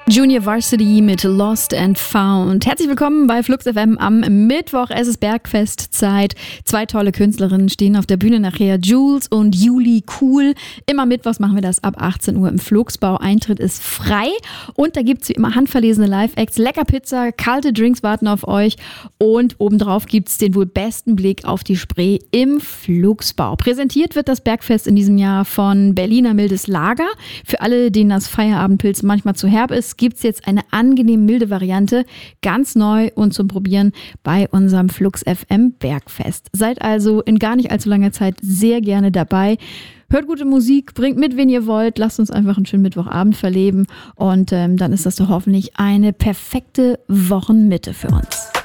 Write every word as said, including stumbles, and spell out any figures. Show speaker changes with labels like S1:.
S1: Junior Varsity mit Lost and Found. Herzlich willkommen bei Flux F M am Mittwoch. Es ist Bergfestzeit. Zwei tolle Künstlerinnen stehen auf der Bühne nachher. Jules und Juli Cool. Immer mittwochs machen wir das ab achtzehn Uhr im Flugsbau. Eintritt ist frei. Und da gibt es wie immer handverlesene Live-Acts, lecker Pizza, kalte Drinks warten auf euch. Und obendrauf gibt es den wohl besten Blick auf die Spree im Flugsbau. Präsentiert wird das Bergfest in diesem Jahr von Berliner Mildes Lager. Für alle, denen das Feierabendpilz manchmal zu herb ist, gibt es jetzt eine angenehm milde Variante, ganz neu und zum Probieren bei unserem Flux F M Bergfest. Seid also in gar nicht allzu langer Zeit sehr gerne dabei. Hört gute Musik, bringt mit, wen ihr wollt, lasst uns einfach einen schönen Mittwochabend verleben und ähm, dann ist das doch hoffentlich eine perfekte Wochenmitte für uns.